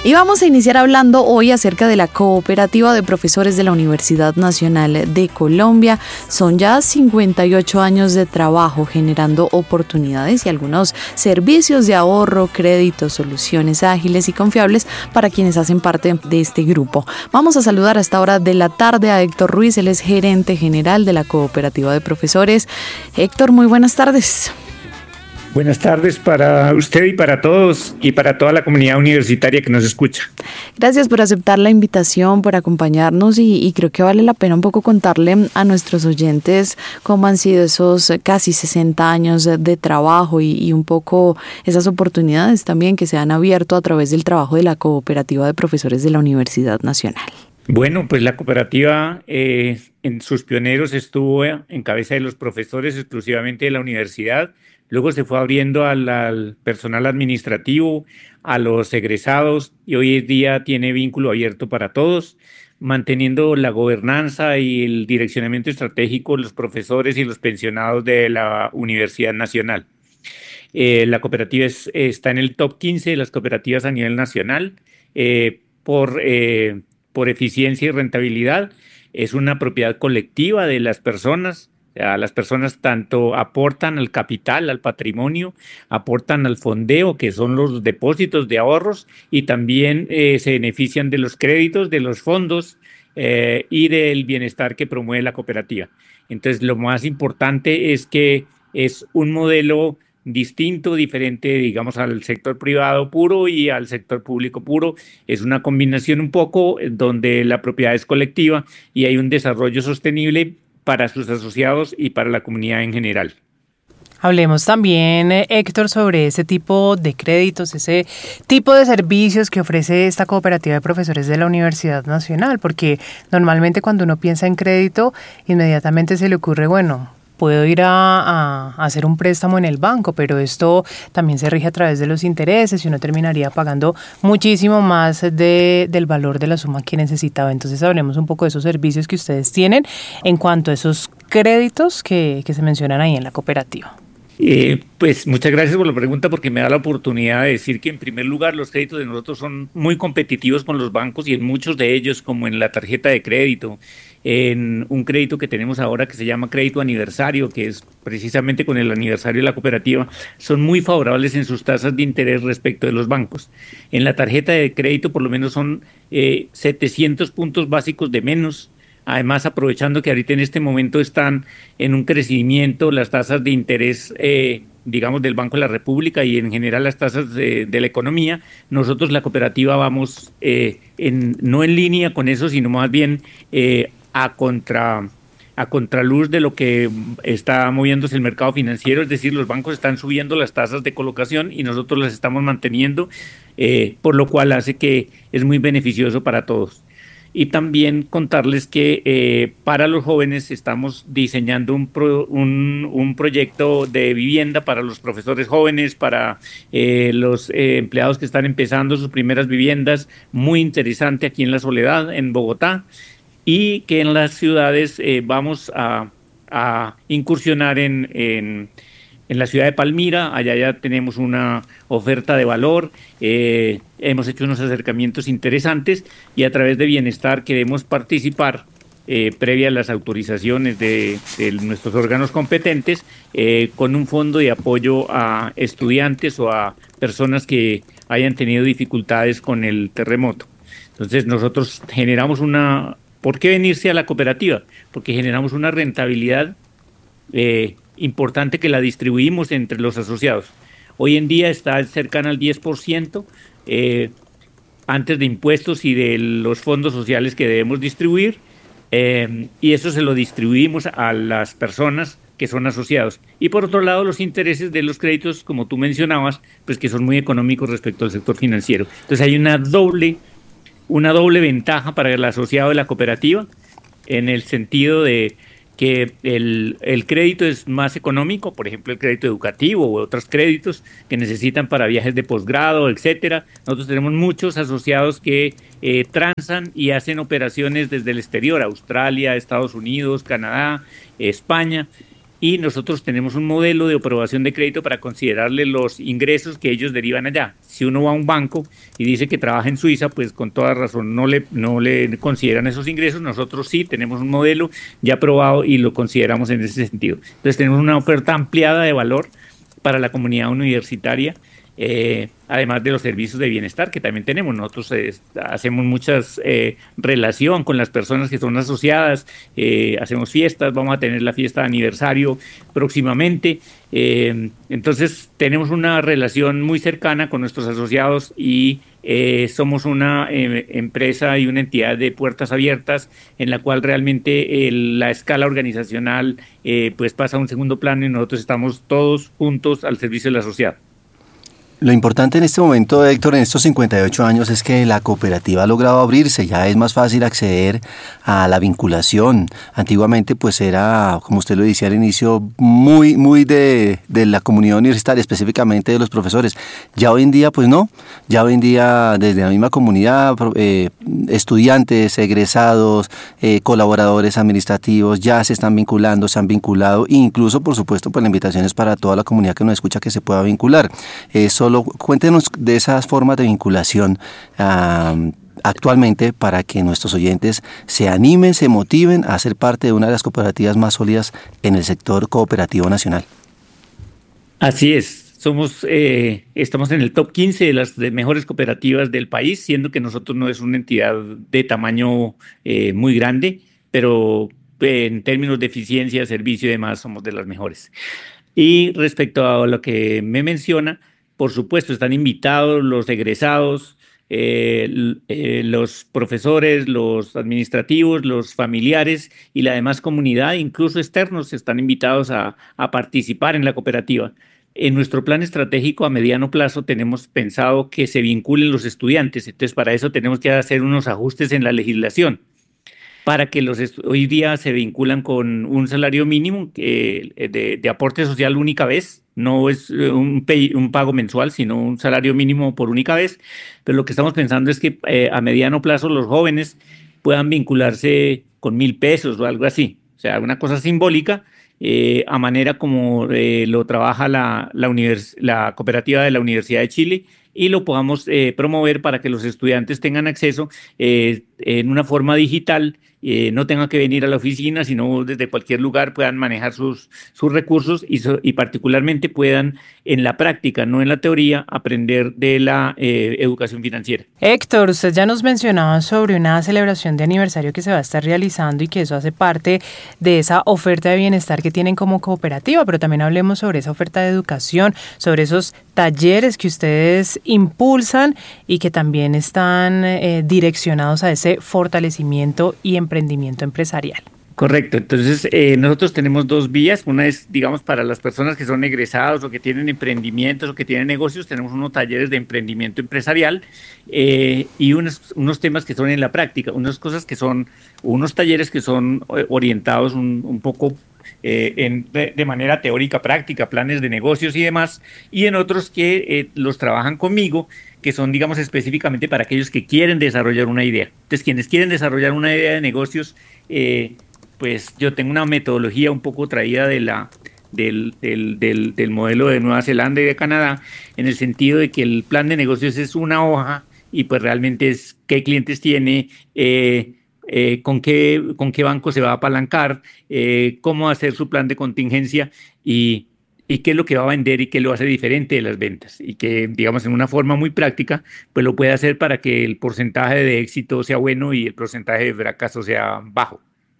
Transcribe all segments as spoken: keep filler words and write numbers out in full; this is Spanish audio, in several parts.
Y vamos a iniciar hablando hoy acerca de la Cooperativa de Profesores de la Universidad Nacional de Colombia. Son ya cincuenta y ocho años de trabajo generando oportunidades y algunos servicios de ahorro, créditos, soluciones ágiles y confiables para quienes hacen parte de este grupo. Vamos a saludar a esta hora de la tarde a Héctor Ruiz, él es gerente general de la Cooperativa de Profesores. Héctor, muy buenas tardes. Buenas tardes para usted y para todos y para toda la comunidad universitaria que nos escucha. Gracias por aceptar la invitación, por acompañarnos y, y creo que vale la pena un poco contarle a nuestros oyentes cómo han sido esos casi sesenta años de, de trabajo y, y un poco esas oportunidades también que se han abierto a través del trabajo de la Cooperativa de Profesores de la Universidad Nacional. Bueno, pues la cooperativa eh, en sus pioneros estuvo en cabeza de los profesores exclusivamente de la universidad. Luego se fue abriendo al, al personal administrativo, a los egresados y hoy en día tiene vínculo abierto para todos, manteniendo la gobernanza y el direccionamiento estratégico de los profesores y los pensionados de la Universidad Nacional. Eh, la cooperativa es, está en el top quince de las cooperativas a nivel nacional eh, por, eh, por eficiencia y rentabilidad. Es una propiedad colectiva de las personas. A las personas tanto aportan al capital, al patrimonio, aportan al fondeo, que son los depósitos de ahorros, y también eh, se benefician de los créditos, de los fondos eh, y del bienestar que promueve la cooperativa. Entonces, lo más importante es que es un modelo distinto, diferente, digamos, al sector privado puro y al sector público puro. Es una combinación un poco donde la propiedad es colectiva y hay un desarrollo sostenible para sus asociados y para la comunidad en general. Hablemos también, Héctor, sobre ese tipo de créditos, ese tipo de servicios que ofrece esta cooperativa de profesores de la Universidad Nacional, porque normalmente cuando uno piensa en crédito, inmediatamente se le ocurre, bueno, puedo ir a, a, a hacer un préstamo en el banco, pero esto también se rige a través de los intereses y uno terminaría pagando muchísimo más de, del valor de la suma que necesitaba. Entonces hablemos un poco de esos servicios que ustedes tienen en cuanto a esos créditos que, que se mencionan ahí en la cooperativa. Eh, pues muchas gracias por la pregunta porque me da la oportunidad de decir que en primer lugar los créditos de nosotros son muy competitivos con los bancos y en muchos de ellos, como en la tarjeta de crédito, en un crédito que tenemos ahora que se llama crédito aniversario, que es precisamente con el aniversario de la cooperativa, son muy favorables en sus tasas de interés respecto de los bancos. En la tarjeta de crédito por lo menos son eh, setecientos puntos básicos de menos. Además, aprovechando que ahorita en este momento están en un crecimiento las tasas de interés, eh, digamos, del Banco de la República y en general las tasas de, de la economía, nosotros la cooperativa vamos eh, en, no en línea con eso, sino más bien eh, a contra a contraluz de lo que está moviéndose el mercado financiero, es decir, los bancos están subiendo las tasas de colocación y nosotros las estamos manteniendo, eh, por lo cual hace que es muy beneficioso para todos. Y también contarles que eh, para los jóvenes estamos diseñando un, pro, un, un proyecto de vivienda para los profesores jóvenes, para eh, los eh, empleados que están empezando sus primeras viviendas, muy interesante aquí en La Soledad, en Bogotá, y que en las ciudades eh, vamos a, a incursionar en, en En la ciudad de Palmira. Allá ya tenemos una oferta de valor, eh, hemos hecho unos acercamientos interesantes y a través de Bienestar queremos participar eh, previa a las autorizaciones de, de nuestros órganos competentes eh, con un fondo de apoyo a estudiantes o a personas que hayan tenido dificultades con el terremoto. Entonces nosotros generamos una... ¿Por qué venirse a la cooperativa? Porque generamos una rentabilidad eh, importante que la distribuimos entre los asociados. Hoy en día está cercana al diez por ciento eh, antes de impuestos y de los fondos sociales que debemos distribuir, eh, y eso se lo distribuimos a las personas que son asociados. Y por otro lado, los intereses de los créditos, como tú mencionabas, pues que son muy económicos respecto al sector financiero. Entonces hay una doble, una doble ventaja para el asociado de la cooperativa, en el sentido de que el, el crédito es más económico, por ejemplo el crédito educativo u otros créditos que necesitan para viajes de posgrado, etcétera. Nosotros tenemos muchos asociados que eh, transan y hacen operaciones desde el exterior, Australia, Estados Unidos, Canadá, España, y nosotros tenemos un modelo de aprobación de crédito para considerarle los ingresos que ellos derivan allá. Si uno va a un banco y dice que trabaja en Suiza, pues con toda razón no le, no le consideran esos ingresos. Nosotros sí tenemos un modelo ya aprobado y lo consideramos en ese sentido. Entonces tenemos una oferta ampliada de valor para la comunidad universitaria, eh, además de los servicios de bienestar que también tenemos. Nosotros eh, hacemos muchas eh, relación con las personas que son asociadas, eh, hacemos fiestas, vamos a tener la fiesta de aniversario próximamente, eh, entonces tenemos una relación muy cercana con nuestros asociados y eh, somos una eh, empresa y una entidad de puertas abiertas en la cual realmente el, la escala organizacional eh, pues pasa a un segundo plano y nosotros estamos todos juntos al servicio del asociado. Lo importante en este momento, Héctor, en estos cincuenta y ocho años es que la cooperativa ha logrado abrirse, ya es más fácil acceder a la vinculación. Antiguamente pues era, como usted lo decía al inicio, muy muy de, de la comunidad universitaria, específicamente de los profesores. Ya hoy en día pues no, ya hoy en día desde la misma comunidad, eh, estudiantes, egresados, eh, colaboradores administrativos ya se están vinculando, se han vinculado, e incluso por supuesto pues la invitación es para toda la comunidad que nos escucha que se pueda vincular. Eso Solo cuéntenos de esas formas de vinculación uh, actualmente para que nuestros oyentes se animen, se motiven a ser parte de una de las cooperativas más sólidas en el sector cooperativo nacional. Así es, somos, eh, estamos en el top quince de las de mejores cooperativas del país, siendo que nosotros no es una entidad de tamaño eh, muy grande, pero eh, en términos de eficiencia, servicio y demás somos de las mejores. Y respecto a lo que me menciona, por supuesto, están invitados los egresados, eh, eh, los profesores, los administrativos, los familiares y la demás comunidad, incluso externos, están invitados a, a participar en la cooperativa. En nuestro plan estratégico a mediano plazo tenemos pensado que se vinculen los estudiantes, entonces para eso tenemos que hacer unos ajustes en la legislación, para que los hoy día se vinculan con un salario mínimo eh, de, de aporte social única vez. No es un, pay, un pago mensual, sino un salario mínimo por única vez. Pero lo que estamos pensando es que eh, a mediano plazo los jóvenes puedan vincularse con mil pesos o algo así. O sea, una cosa simbólica, eh, a manera como eh, lo trabaja la, la, univers la cooperativa de la Universidad de Chile, y lo podamos eh, promover para que los estudiantes tengan acceso eh, en una forma digital, eh, no tengan que venir a la oficina, sino desde cualquier lugar puedan manejar sus, sus recursos y, so, y particularmente puedan en la práctica, no en la teoría, aprender de la eh, educación financiera. Héctor, usted ya nos mencionaba sobre una celebración de aniversario que se va a estar realizando y que eso hace parte de esa oferta de bienestar que tienen como cooperativa, pero también hablemos sobre esa oferta de educación, sobre esos talleres que ustedes impulsan y que también están eh, direccionados a ese fortalecimiento y emprendimiento empresarial. Correcto, entonces eh, nosotros tenemos dos vías, una es, digamos, para las personas que son egresados o que tienen emprendimientos o que tienen negocios, tenemos unos talleres de emprendimiento empresarial eh, y unos, unos temas que son en la práctica, unas cosas que son, unos talleres que son orientados un, un poco eh, en, de, de manera teórica, práctica, planes de negocios y demás, y en otros que eh, los trabajan conmigo, que son, digamos, específicamente para aquellos que quieren desarrollar una idea. Entonces, quienes quieren desarrollar una idea de negocios, eh, pues yo tengo una metodología un poco traída de la, del, del, del, del modelo de Nueva Zelanda y de Canadá, en el sentido de que el plan de negocios es una hoja y pues realmente es qué clientes tiene, eh, eh, con, qué, con qué banco se va a apalancar, eh, cómo hacer su plan de contingencia y, y qué es lo que va a vender y qué lo hace diferente de las ventas. Y que, digamos, en una forma muy práctica, pues lo puede hacer para que el porcentaje de éxito sea bueno y el porcentaje de fracaso sea bajo.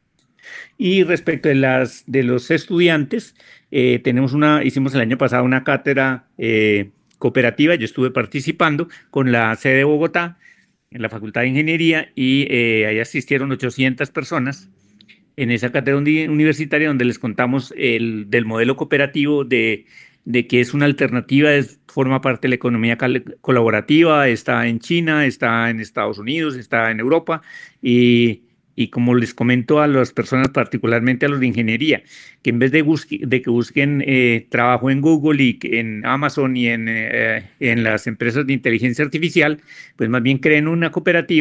Y respecto de las de los estudiantes, eh, tenemos una, hicimos el año pasado una cátedra eh, cooperativa, yo estuve participando con la sede de Bogotá, en la Facultad de Ingeniería, y eh, ahí asistieron ochocientas personas en esa cátedra universitaria donde les contamos el, del modelo cooperativo, de, de que es una alternativa, es, forma parte de la economía colaborativa, está en China, está en Estados Unidos, está en Europa, y Y como les comento a las personas, particularmente a los de ingeniería, que en vez de, busque, de que busquen eh, trabajo en Google y en Amazon y en, eh, en las empresas de inteligencia artificial, pues más bien creen una cooperativa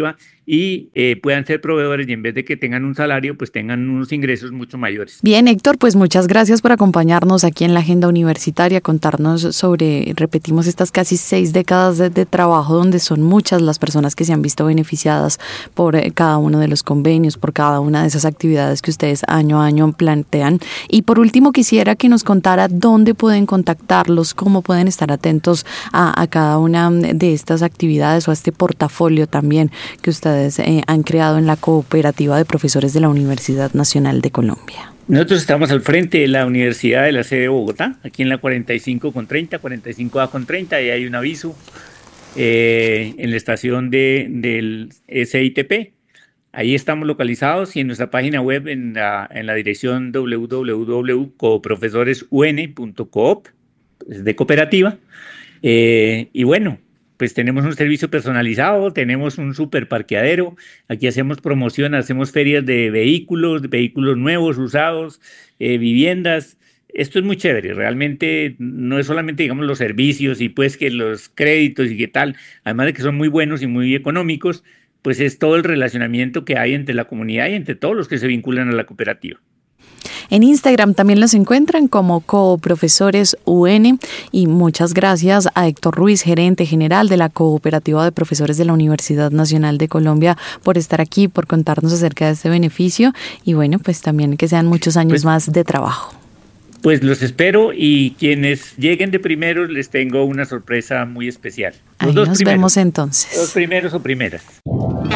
y eh, puedan ser proveedores y en vez de que tengan un salario, pues tengan unos ingresos mucho mayores. Bien, Héctor, pues muchas gracias por acompañarnos aquí en la Agenda Universitaria, contarnos sobre, repetimos, estas casi seis décadas de, de trabajo donde son muchas las personas que se han visto beneficiadas por eh, cada uno de los convenios, por cada una de esas actividades que ustedes año a año plantean. Y por último, quisiera que nos contara dónde pueden contactarlos, cómo pueden estar atentos a, a cada una de estas actividades o a este portafolio también que ustedes Eh, han creado en la Cooperativa de Profesores de la Universidad Nacional de Colombia. Nosotros estamos al frente de la Universidad de la sede de Bogotá, aquí en la cuarenta y cinco con treinta, cuarenta y cinco A con treinta, y hay un aviso eh, en la estación de, del S I T P. Ahí estamos localizados y en nuestra página web en la, en la dirección w w w punto coprofesores u n punto coop, es de cooperativa. Eh, y bueno, pues tenemos un servicio personalizado, tenemos un super parqueadero, aquí hacemos promoción, hacemos ferias de vehículos, de vehículos nuevos, usados, eh, viviendas. Esto es muy chévere, realmente no es solamente, digamos, los servicios y pues que los créditos y qué tal, además de que son muy buenos y muy económicos, pues es todo el relacionamiento que hay entre la comunidad y entre todos los que se vinculan a la cooperativa. En Instagram también los encuentran como Coprofesores U N y muchas gracias a Héctor Ruiz, gerente general de la Cooperativa de Profesores de la Universidad Nacional de Colombia, por estar aquí, por contarnos acerca de este beneficio y bueno, pues también que sean muchos años pues, más de trabajo. Pues los espero y quienes lleguen de primeros les tengo una sorpresa muy especial. Los Ahí dos nos primeros, vemos entonces. Los primeros o primeras.